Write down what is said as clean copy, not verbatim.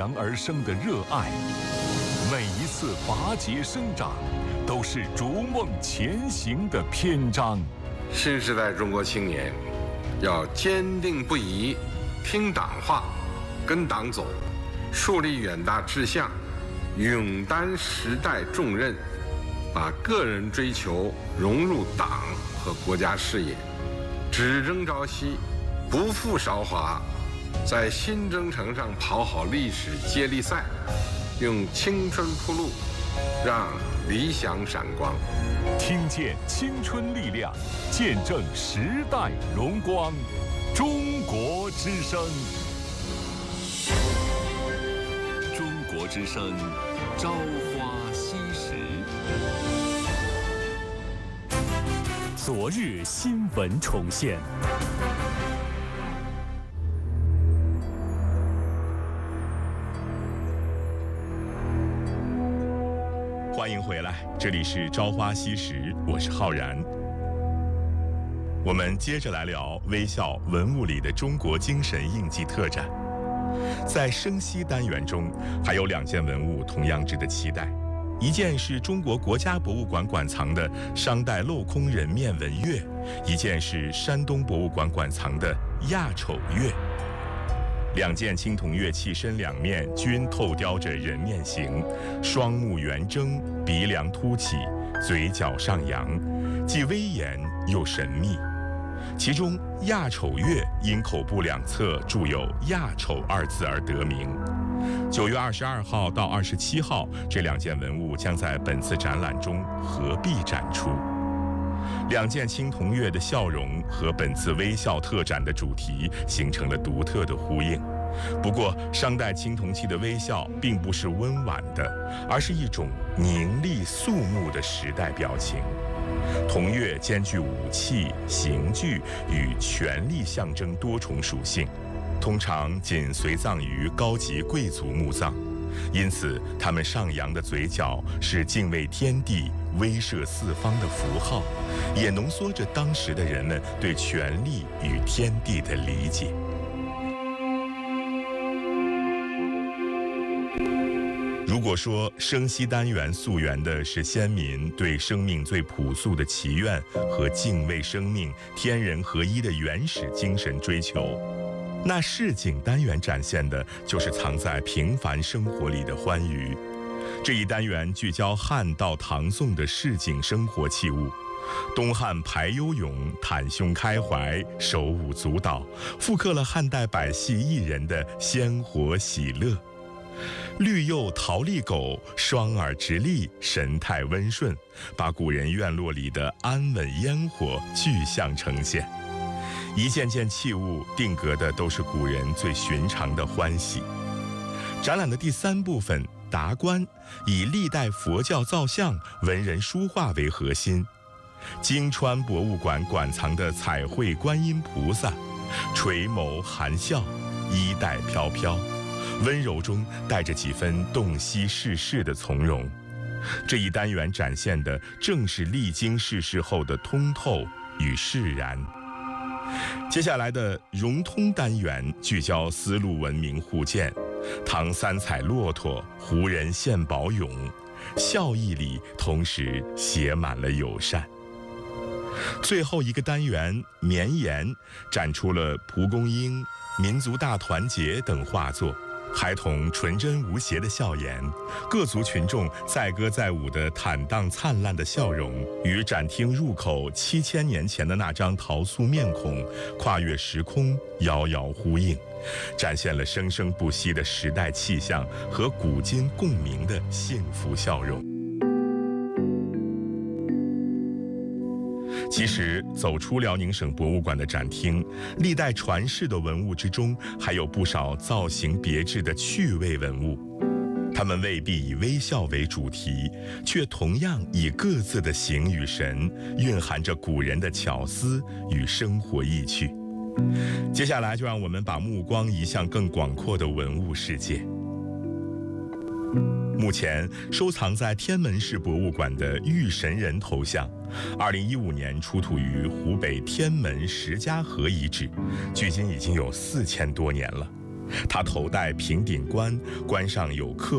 阳而生的热爱。每一次拔节生长，都是逐梦前行的篇章。 新时代中国青年要坚定不移，听党话，跟党走，树立远大志向，勇担时代重任，把个人追求融入党和国家事业，只争朝夕，不负韶华，在新征程上跑好历史接力赛，用青春铺路，让理想闪光。 听见青春力量，见证时代荣光。中国之声，中国之声，朝花夕拾。昨日新闻重现。欢迎回来，这里是朝花夕拾，我是浩然。我们接着来聊微笑文物里的中国精神印记特展。在生息单元中，还有2件文物同样值得期待。一件是中国国家博物馆馆藏的商代镂空人面纹月，一件是山东博物馆馆藏的亚丑月。2件青铜乐器身2面均透雕着人面形，双目圆睁，鼻梁凸起，嘴角上扬，既威严又神秘。其中亚丑月因口部2侧铸有亚丑2字而得名。9月22号到27号，这2件文物将在本次展览中合璧展出。2件青铜乐的笑容和本次微笑特展的主题形成了独特的呼应。不过，商代青铜器的微笑并不是温婉的，而是一种凝厉肃穆的时代表情。铜乐兼具武器、刑具与权力象征多重属性，通常仅随葬于高级贵族墓葬，因此他们上扬的嘴角是敬畏天地、威慑四方的符号，也浓缩着当时的人们对权力与天地的理解。如果说生息单元溯源的是先民对生命最朴素的祈愿和敬畏生命、天人合一的原始精神追求，那市井单元展现的就是藏在平凡生活里的欢愉。这一单元聚焦汉到唐宋的市井生活器物，东汉排忧咏，袒胸开怀，手舞足蹈，复刻了汉代百戏艺人的鲜活喜乐。绿釉陶丽狗双耳直立，神态温顺，把古人院落里的安稳烟火具象呈现。一件件器物定格的都是古人最寻常的欢喜。展览的第3部分达观，以历代佛教造像、文人书画为核心。京川博物馆馆藏的彩绘观音菩萨，垂眸含笑，衣带飘飘，温柔中带着几分洞悉世事的从容。这一单元展现的正是历经世事后的通透与释然。接下来的融通单元聚焦丝路文明互鉴，唐3彩骆驼、胡人献宝俑，笑意里同时写满了友善。最后一个单元绵延展出了蒲公英、民族大团结等画作，孩童纯真无邪的笑颜，各族群众载歌载舞的坦荡灿烂的笑容，与展厅入口7000年前的那张陶塑面孔跨越时空，遥遥呼应，展现了生生不息的时代气象和古今共鸣的幸福笑容。其实走出辽宁省博物馆的展厅，历代传世的文物之中，还有不少造型别致的趣味文物。它们未必以微笑为主题，却同样以各自的形与神，蕴含着古人的巧思与生活意趣。接下来就让我们把目光移向更广阔的文物世界。目前收藏在天门市博物馆的玉神人头像，2015年出土于湖北天门石家河遗址，距今已经有4000多年了。 他头戴平顶冠，冠上有刻